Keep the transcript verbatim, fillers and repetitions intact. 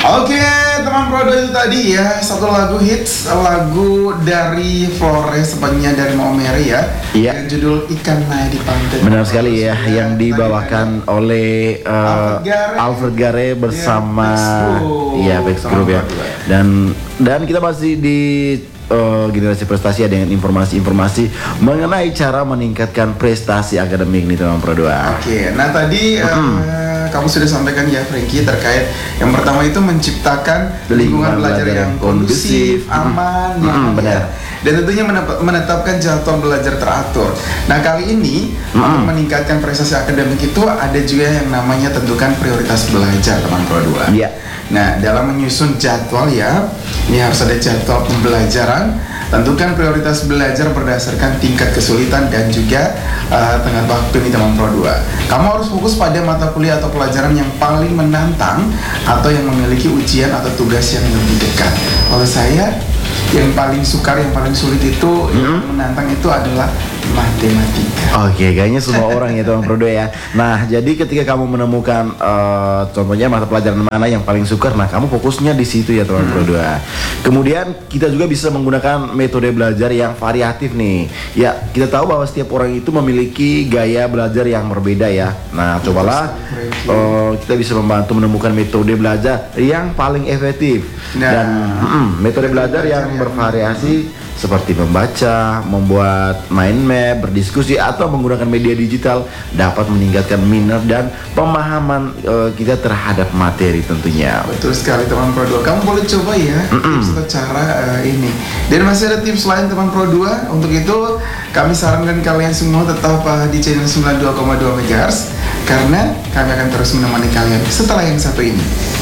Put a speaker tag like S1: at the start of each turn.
S1: Oke, teman Prodo, itu tadi ya satu lagu hits, lagu dari Flores, tepatnya dari Maumere ya.
S2: Iya.
S1: Dengan judul Ikan Naik di Pantai.
S2: Benar sekali ya, yang dibawakan oleh uh,
S1: Alfred Gare.
S2: Alfred Gare bersama
S1: ya,
S2: ya Bex Group ya. Dan dan kita masih di uh, generasi prestasi ya, dengan informasi-informasi mengenai cara meningkatkan prestasi akademik nih teman Pro dua.
S1: Oke, nah tadi uh, kamu sudah sampaikan ya Frankie terkait yang pertama itu menciptakan lingkungan belajar yang kondusif, aman,
S2: mm-hmm.
S1: nyaman,
S2: benar.
S1: Dan tentunya menetapkan jadwal belajar teratur. Nah kali ini mm-hmm. untuk meningkatkan prestasi akademik itu ada juga yang namanya tentukan prioritas belajar teman Pro dua.
S2: Iya.
S1: Nah dalam menyusun jadwal ya, ini harus ada jadwal pembelajaran. Tentukan prioritas belajar berdasarkan tingkat kesulitan dan juga uh, tengah waktu nih teman Pro dua. Kamu harus fokus pada mata kuliah atau pelajaran yang paling menantang atau yang memiliki ujian atau tugas yang lebih dekat. Kalau saya yang paling sukar, yang paling sulit itu hmm? yang menantang itu adalah matematika.
S2: Oke, kayaknya semua orang ya teman Pro dua ya. Nah, jadi ketika kamu menemukan uh, contohnya mata pelajaran mana yang paling sukar, nah kamu fokusnya di situ ya teman hmm. Pro dua. Kemudian kita juga bisa menggunakan metode belajar yang variatif nih. Ya, kita tahu bahwa setiap orang itu memiliki gaya belajar yang berbeda ya. Nah, cobalah uh, kita bisa membantu menemukan metode belajar yang paling efektif. Nah, dan mm, metode belajar yang bervariasi seperti membaca, membuat mind map, berdiskusi atau menggunakan media digital dapat meningkatkan minat dan pemahaman uh, kita terhadap materi tentunya.
S1: Betul sekali teman Pro dua. Kamu boleh coba ya Mm-mm. tips atau cara uh, ini. Dan masih ada tips lain teman Pro dua. Untuk itu kami sarankan kalian semua tetap uh, di channel sembilan puluh dua koma dua megahertz karena kami akan terus menemani kalian setelah yang satu ini.